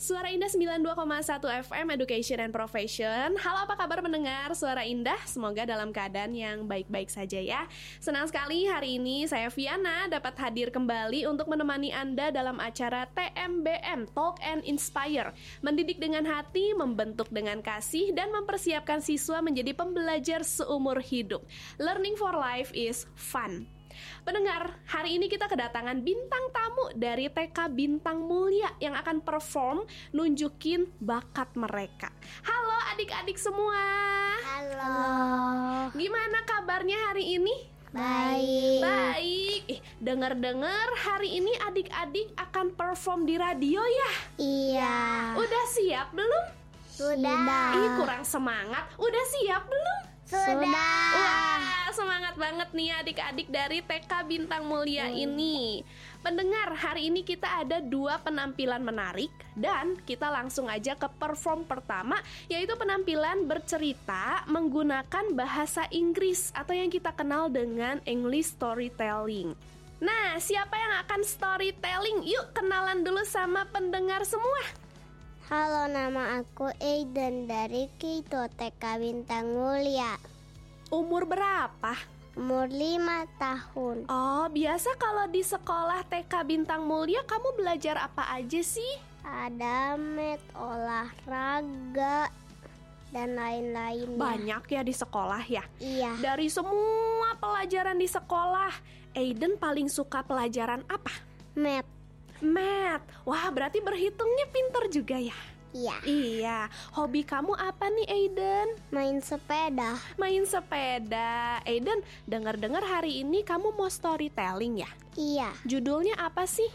Suara Indah 92,1 FM Education and Profession. Halo, apa kabar pendengar Suara Indah? Semoga dalam keadaan yang baik-baik saja ya. Senang sekali hari ini saya Viana dapat hadir kembali untuk menemani Anda dalam acara TMBM Talk and Inspire. Mendidik dengan hati, membentuk dengan kasih, dan mempersiapkan siswa menjadi pembelajar seumur hidup. Learning for life is fun. Pendengar, hari ini kita kedatangan bintang tamu dari TK Bintang Mulia yang akan perform nunjukin bakat mereka. Halo adik-adik semua. Halo. Gimana kabarnya hari ini? Baik. Baik. Dengar-dengar hari ini adik-adik akan perform di radio ya? Iya. Udah siap belum? Sudah. Kurang semangat. Udah siap belum? Sudah. Wah, semangat banget nih adik-adik dari TK Bintang Mulia ini. Pendengar, hari ini kita ada 2 penampilan menarik dan kita langsung aja ke perform pertama, yaitu penampilan bercerita menggunakan bahasa Inggris atau yang kita kenal dengan English storytelling. Nah, siapa yang akan storytelling? Yuk kenalan dulu sama pendengar semua. Halo, nama aku Aiden dari Kito TK Bintang Mulia. Umur berapa? Umur 5 tahun. Oh, biasa kalau di sekolah TK Bintang Mulia kamu belajar apa aja sih? Ada math, olahraga, dan lain-lainnya. Banyak ya di sekolah ya? Iya. Dari semua pelajaran di sekolah, Aiden paling suka pelajaran apa? Math. Math. Wah, berarti berhitungnya pinter juga ya? Iya. Iya. Hobi kamu apa nih, Aiden? Main sepeda. Main sepeda. Aiden, dengar-dengar hari ini kamu mau storytelling ya? Iya. Judulnya apa sih?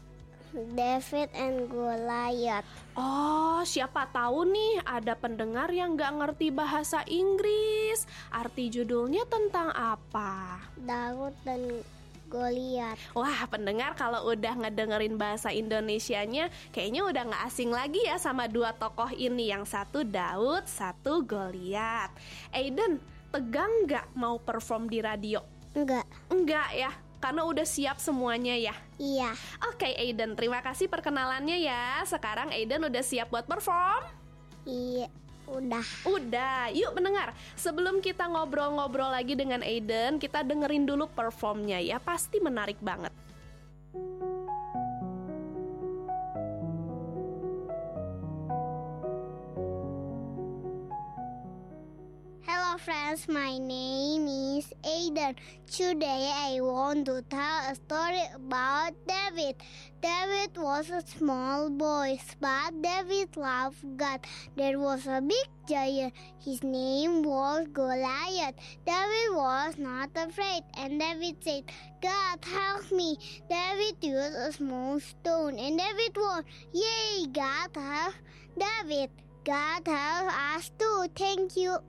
David and Goliath. Oh, siapa tahu nih ada pendengar yang gak ngerti bahasa Inggris. Arti judulnya tentang apa? Daud dan Goliath. Wah, pendengar kalau udah ngedengerin bahasa Indonesianya, kayaknya udah gak asing lagi ya sama 2 tokoh ini. Yang satu Daud, satu Goliath. Aiden, tegang gak mau perform di radio? Enggak. Enggak ya, karena udah siap semuanya ya? Iya. Oke Aiden, terima kasih perkenalannya ya. Sekarang Aiden udah siap buat perform? Iya. Udah, yuk pendengar. Sebelum kita ngobrol-ngobrol lagi dengan Aiden, kita dengerin dulu performnya ya. Pasti menarik banget. Hello friends, my name is Aiden. Today I want to tell a story about David. David was a small boy, but David loved God. There was a big giant. His name was Goliath. David was not afraid, and David said, God help me. David used a small stone, and David won. Yay, God help David. God help us too. Thank you.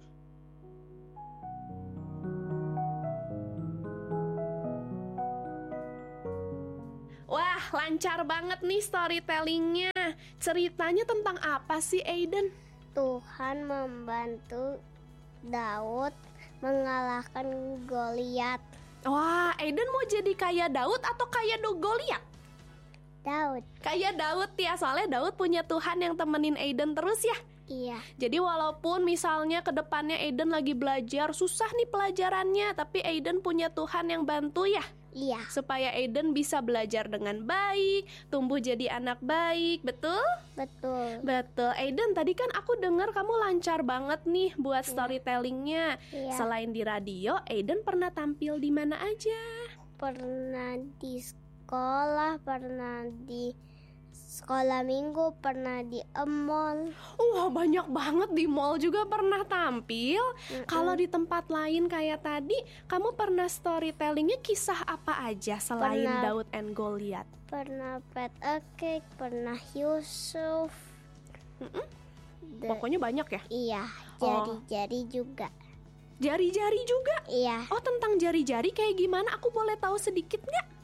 Wah, lancar banget nih storytellingnya. Ceritanya tentang apa sih Aiden? Tuhan membantu Daud mengalahkan Goliat. Wah, Aiden mau jadi kayak Daud atau kayak Goliat? Daud. Kayak Daud ya, soalnya Daud punya Tuhan yang temenin Aiden terus ya. Iya. Jadi walaupun misalnya ke depannya Aiden lagi belajar, susah nih pelajarannya, tapi Aiden punya Tuhan yang bantu ya. Iya. Supaya Aiden bisa belajar dengan baik, tumbuh jadi anak baik, betul? Betul. Betul. Aiden, tadi kan aku dengar kamu lancar banget nih buat storytellingnya. Iya. Selain di radio, Aiden pernah tampil di mana aja? Pernah di sekolah, pernah di sekolah minggu, pernah di mall. Wah, banyak banget, di mall juga pernah tampil. Kalau di tempat lain kayak tadi, kamu pernah storytellingnya kisah apa aja selain Pernah. Daud and Goliath? Pernah Pet a Cake, pernah Yusuf. Pokoknya banyak ya? Iya, Oh. jari-jari juga. Jari-jari juga? Iya. Oh, tentang jari-jari kayak gimana? Aku boleh tahu sedikit nggak?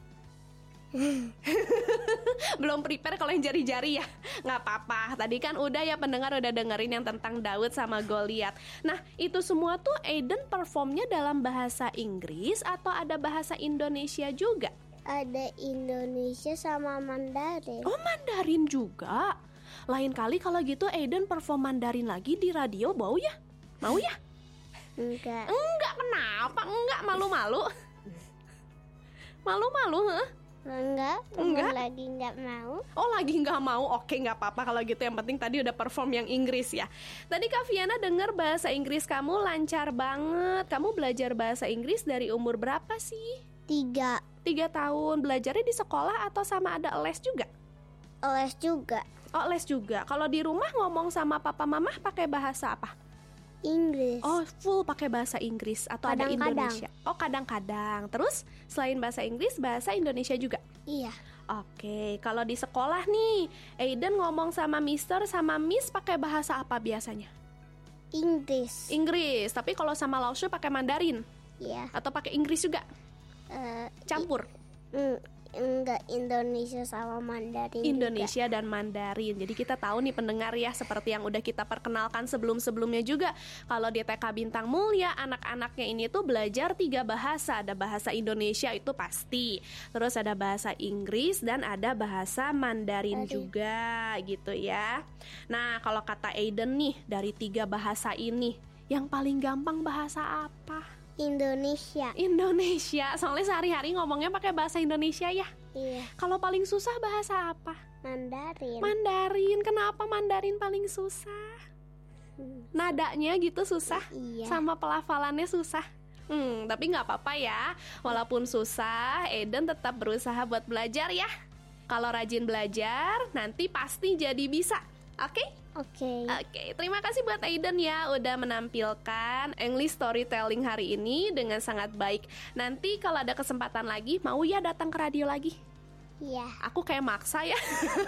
Belum prepare kalau yang jari-jari ya. Nggak apa-apa. Tadi kan udah ya pendengar udah dengerin yang tentang Daud sama Goliath. Nah, itu semua tuh Aiden performnya dalam bahasa Inggris atau ada bahasa Indonesia juga? Ada Indonesia sama Mandarin. Oh, Mandarin juga. Lain kali kalau gitu Aiden perform Mandarin lagi di radio, mau ya? Mau ya? Enggak. Enggak, kenapa? Enggak, malu-malu. Malu-malu, huh? Enggak. Lagi enggak mau. Oh, lagi nggak mau? Oke, nggak apa-apa kalau gitu. Yang penting tadi udah perform yang Inggris ya. Tadi Kak Viana dengar bahasa Inggris kamu lancar banget. Kamu belajar bahasa Inggris dari umur berapa sih? 3. 3 tahun. Belajarnya di sekolah atau sama ada les juga? Les juga. Oh, les juga. Kalau di rumah ngomong sama papa mama pakai bahasa apa? Inggris. Oh, full pakai bahasa Inggris atau ada Kadang-kadang. Indonesia? Oh, kadang-kadang. Terus selain bahasa Inggris, bahasa Indonesia juga? Iya. Oke, kalau di sekolah nih, Aiden ngomong sama Mister sama Miss pakai bahasa apa biasanya? Inggris. Inggris. Tapi kalau sama Laoshu pakai Mandarin Iya. atau pakai Inggris juga? Campur. Enggak, Indonesia sama Mandarin Indonesia dan Mandarin. Jadi kita tahu nih pendengar ya, seperti yang udah kita perkenalkan sebelum-sebelumnya juga, kalau di TK Bintang Mulia anak-anaknya ini tuh belajar 3 bahasa. Ada bahasa Indonesia itu pasti, terus ada bahasa Inggris dan ada bahasa Mandarin juga gitu ya. Nah, kalau kata Aiden nih, dari 3 bahasa ini yang paling gampang bahasa apa? Indonesia. Indonesia. Soalnya sehari-hari ngomongnya pakai bahasa Indonesia ya. Iya. Kalau paling susah bahasa apa? Mandarin. Mandarin. Kenapa Mandarin paling susah? Nadanya gitu susah. Iya. Sama pelafalannya susah. Tapi nggak apa-apa ya. Walaupun susah, Aiden tetap berusaha buat belajar ya. Kalau rajin belajar, nanti pasti jadi bisa. Oke? Oke. Oke, terima kasih buat Aiden ya udah menampilkan English storytelling hari ini dengan sangat baik. Nanti kalau ada kesempatan lagi, mau ya datang ke radio lagi? Iya. Aku kayak maksa ya.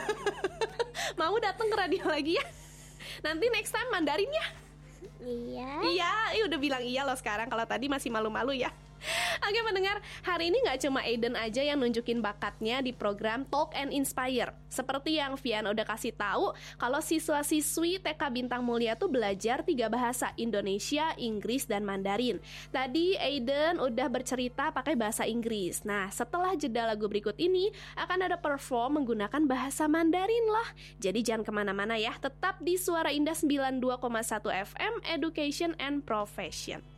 Mau datang ke radio lagi ya? Nanti next time Mandarin ya? Iya. Iya, udah bilang iya loh sekarang. Kalau tadi masih malu-malu ya. Oke pendengar, hari ini gak cuma Aiden aja yang nunjukin bakatnya di program Talk and Inspire. Seperti yang Viana udah kasih tahu, kalau siswa-siswi TK Bintang Mulia tuh belajar 3 bahasa, Indonesia, Inggris, dan Mandarin. Tadi Aiden udah bercerita pakai bahasa Inggris. Nah, setelah jeda lagu berikut ini, akan ada perform menggunakan bahasa Mandarin loh. Jadi jangan kemana-mana ya, tetap di Suara Indah 92,1 FM, Education and Profession.